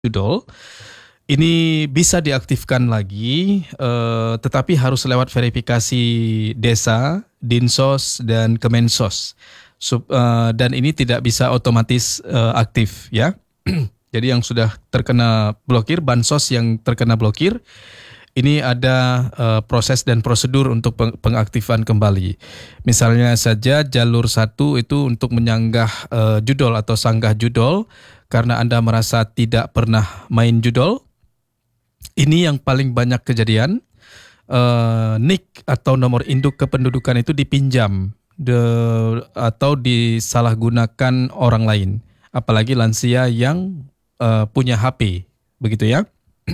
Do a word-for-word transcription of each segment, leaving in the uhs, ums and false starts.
judul, ini bisa diaktifkan lagi, eh, tetapi harus lewat verifikasi desa, Dinsos, dan Kemensos. Sup- eh, dan ini tidak bisa otomatis eh, aktif, ya. Jadi yang sudah terkena blokir, bansos yang terkena blokir, ini ada eh, proses dan prosedur untuk peng- pengaktifan kembali. Misalnya saja jalur satu itu untuk menyanggah eh, judol atau sanggah judol karena Anda merasa tidak pernah main judol. Ini yang paling banyak kejadian. Eh, N I K atau nomor induk kependudukan itu dipinjam de- atau disalahgunakan orang lain, apalagi lansia yang eh, punya H P, begitu ya.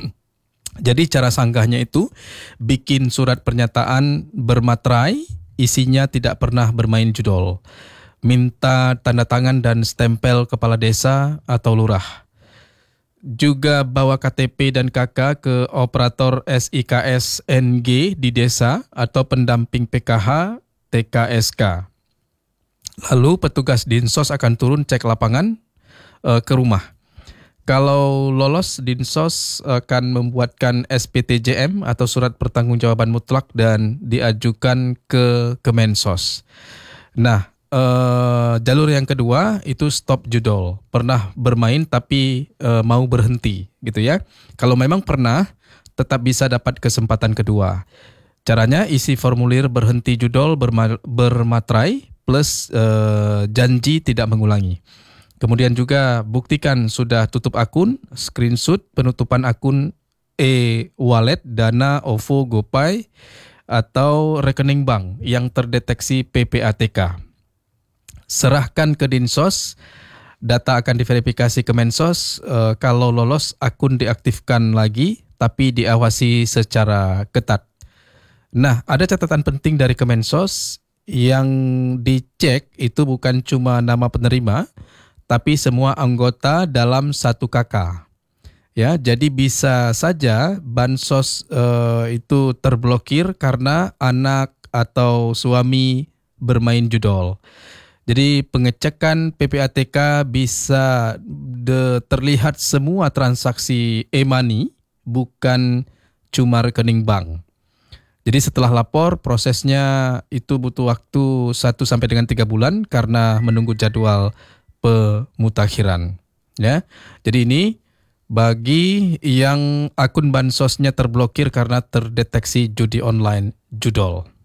Jadi cara sanggahnya itu bikin surat pernyataan bermaterai, isinya tidak pernah bermain judol. Minta tanda tangan dan stempel kepala desa atau lurah. Juga bawa K T P dan K K ke operator S I K S N G di desa atau pendamping P K H T K S K. Lalu petugas Dinsos akan turun cek lapangan eh, ke rumah. Kalau lolos, Dinsos akan membuatkan S P T J M atau surat pertanggungjawaban mutlak dan diajukan ke Kemensos. Nah, eh, jalur yang kedua itu stop judol. Pernah bermain tapi eh, mau berhenti, gitu ya. Kalau memang pernah, tetap bisa dapat kesempatan kedua. Caranya isi formulir berhenti judol berma- bermaterai plus eh, janji tidak mengulangi. Kemudian juga buktikan sudah tutup akun, screenshot penutupan akun e-wallet, Dana, OVO, GoPay, atau rekening bank yang terdeteksi P P A T K. Serahkan ke Dinsos, data akan diverifikasi ke Mensos, eh, kalau lolos akun diaktifkan lagi tapi diawasi secara ketat. Nah, ada catatan penting dari Kemensos, yang dicek itu bukan cuma nama penerima, tapi semua anggota dalam satu K K. Ya, jadi bisa saja bansos eh, itu terblokir karena anak atau suami bermain judol. Jadi pengecekan P P A T K bisa de- terlihat semua transaksi e-money, bukan cuma rekening bank. Jadi setelah lapor, prosesnya itu butuh waktu satu sampai dengan tiga bulan karena menunggu jadwal pemutakhiran. Ya, jadi ini bagi yang akun bansosnya terblokir karena terdeteksi judi online judol.